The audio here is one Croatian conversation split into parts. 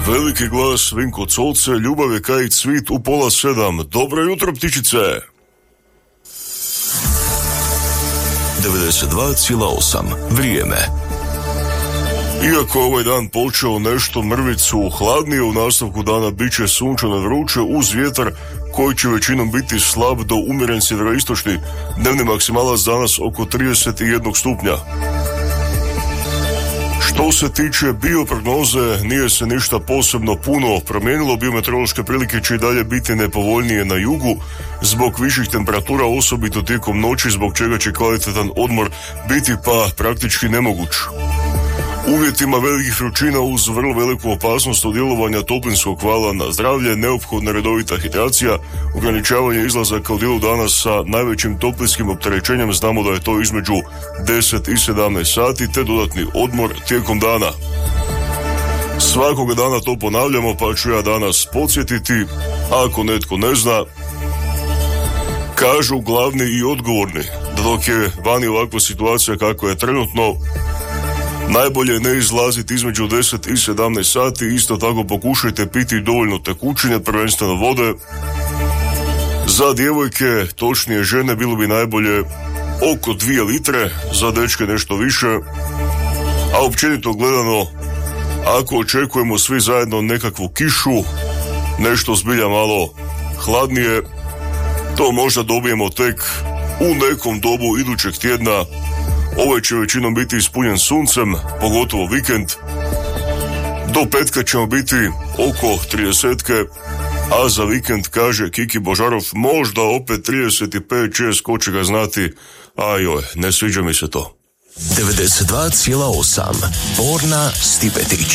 Veliki glas, Vinko Colce, ljubav je kaj cvit u 6:30. Dobro jutro, ptičice! 92,8. Vrijeme. Iako ovaj dan počeo nešto mrvicu hladnije, u nastavku dana bit će sunčano vruće uz vjetar koji će većinom biti slab do umjeren sjeveroistočni. Dnevni maksimalac danas oko 31 stupnja. Što se tiče bioprognoze, nije se ništa posebno puno promijenilo. Biometeorološke prilike će i dalje biti nepovoljnije na jugu zbog viših temperatura, osobito tijekom noći, zbog čega će kvalitetan odmor biti pa praktički nemoguć. Uvjetima velikih vrućina uz vrlo veliku opasnost od djelovanja toplinskog vala na zdravlje, neophodna redovita hidracija, ograničavanje izlazaka u dijelu dana sa najvećim toplinskim opterećenjem, znamo da je to između 10 i 17 sati, te dodatni odmor tijekom dana. Svakoga dana to ponavljamo, pa ću ja danas podsjetiti, ako netko ne zna, kažu glavni i odgovorni, da dok je vani ovakva situacija kako je trenutno, najbolje je ne izlaziti između 10 i 17 sati, isto tako pokušajte piti dovoljno tekućine, prvenstveno vode. Za djevojke, točnije žene, bilo bi najbolje oko 2 litre, za dečke nešto više, a općenito gledano, ako očekujemo svi zajedno nekakvu kišu, nešto zbilja malo hladnije, to možda dobijemo tek u nekom dobu idućeg tjedna. Ovaj će većinom biti ispunjen suncem, pogotovo vikend. Do petka ćemo biti oko 30, a za vikend, kaže Kiki Božarov, možda opet 35-6, ko će ga znati, ajoj, ne sviđa mi se to. 92,8. Borna Stipetić.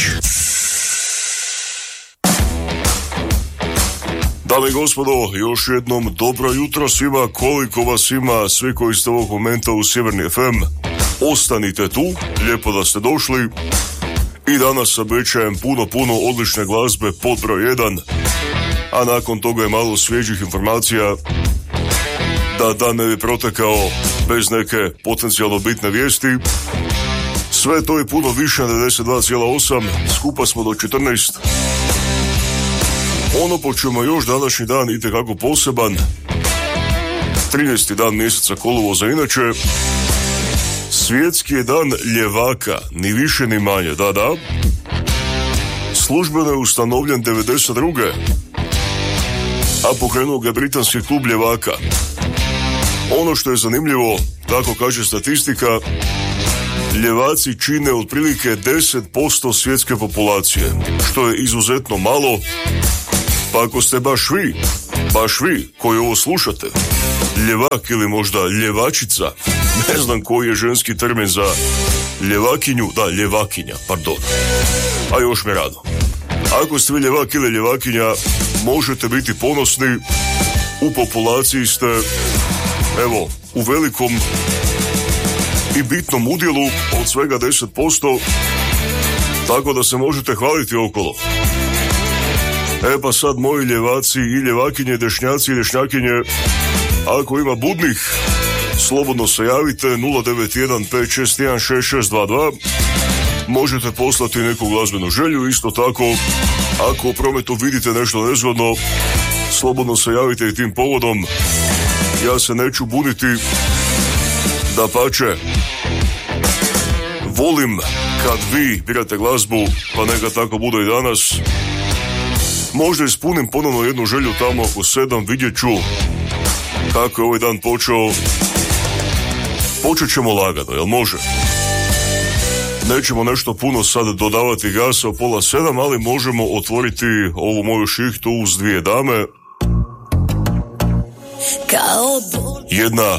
Dame i gospodo, još jednom dobro jutro svima, koliko vas ima, svi koji ste ovog momenta u Sjeverni FM. Ostanite tu, lijepo da ste došli i danas obećajem puno odlične glazbe pod broj 1, a nakon toga je malo svježih informacija da dan ne bi protekao bez neke potencijalno bitne vijesti. Sve to i puno više na 92,8, skupa smo do 14. Ono po čemu još današnji dan itekako poseban, 13. dan mjeseca kolovoza, inače svjetski je dan ljevaka, ni više ni manje, da. Službeno je ustanovljen 92. a pokrenuo ga britanski klub ljevaka. Ono što je zanimljivo, tako kaže statistika, ljevaci čine otprilike 10% svjetske populacije, što je izuzetno malo. Pa ako ste baš vi koji ovo slušate, ljevak ili možda ljevačica, ne znam koji je ženski termin za ljevakinju, da, ljevakinja, pardon, a još mi rado. Ako ste vi ljevak ili ljevakinja, možete biti ponosni, u populaciji ste, evo, u velikom i bitnom udjelu od svega 10%, tako da se možete hvaliti okolo. Pa sad, moji ljevaci i ljevakinje, dešnjaci i dešnjakinje, ako ima budnih, slobodno se javite, 091-561-6622, možete poslati neku glazbenu želju, isto tako, ako u prometu vidite nešto nezgodno, slobodno se javite i tim povodom, ja se neću buniti, dapače, volim kad vi birate glazbu, pa neka tako bude i danas. Možda ispunim ponovno jednu želju tamo oko 7, vidjet ću kako je ovaj dan počeo. Počet ćemo lagano, jel može? Nećemo nešto puno sad dodavati gasa o 6:30, ali možemo otvoriti ovu moju šihtu uz 2 dame. Jedna